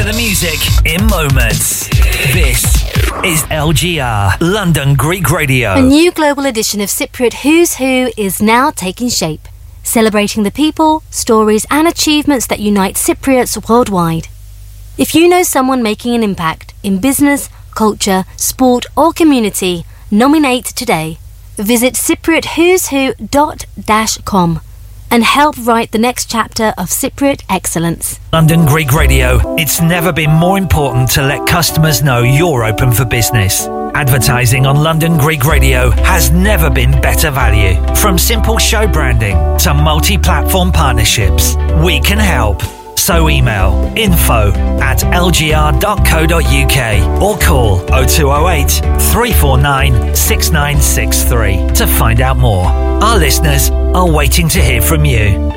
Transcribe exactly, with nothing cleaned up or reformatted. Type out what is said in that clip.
the music in moments. This is L G R, London Greek Radio. A new global edition of Cypriot Who's Who is now taking shape, celebrating the people, stories and achievements that unite Cypriots worldwide. If you know someone making an impact in business, culture, sport or community, nominate today. Visit cypriot who's who dot com and help write the next chapter of Cypriot excellence. London Greek Radio. It's never been more important to let customers know you're open for business. Advertising on London Greek Radio has never been better value. From simple show branding to multi-platform partnerships, we can help. So email info at l g r dot co dot u k or call oh two oh eight, three four nine, six nine six three to find out more. Our listeners are waiting to hear from you.